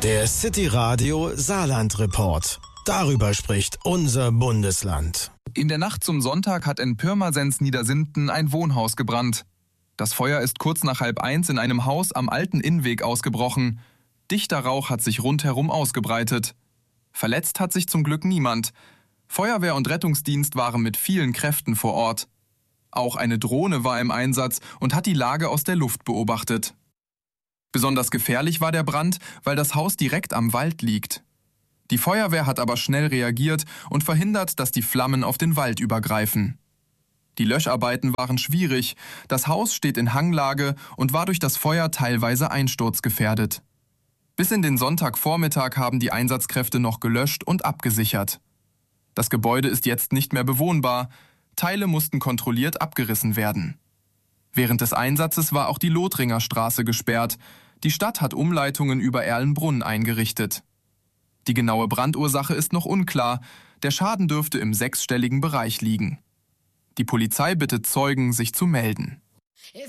Der City Radio Saarland Report. Darüber spricht unser Bundesland. In der Nacht zum Sonntag hat in Pirmasens-Niedersinden ein Wohnhaus gebrannt. Das Feuer ist kurz nach 12:30 in einem Haus am Alten Innweg ausgebrochen. Dichter Rauch hat sich rundherum ausgebreitet. Verletzt hat sich zum Glück niemand. Feuerwehr und Rettungsdienst waren mit vielen Kräften vor Ort. Auch eine Drohne war im Einsatz und hat die Lage aus der Luft beobachtet. Besonders gefährlich war der Brand, weil das Haus direkt am Wald liegt. Die Feuerwehr hat aber schnell reagiert und verhindert, dass die Flammen auf den Wald übergreifen. Die Löscharbeiten waren schwierig. Das Haus steht in Hanglage und war durch das Feuer teilweise einsturzgefährdet. Bis in den Sonntagvormittag haben die Einsatzkräfte noch gelöscht und abgesichert. Das Gebäude ist jetzt nicht mehr bewohnbar. Teile mussten kontrolliert abgerissen werden. Während des Einsatzes war auch die Lothringer Straße gesperrt. Die Stadt hat Umleitungen über Erlenbrunn eingerichtet. Die genaue Brandursache ist noch unklar. Der Schaden dürfte im 6-stelligen Bereich liegen. Die Polizei bittet Zeugen, sich zu melden.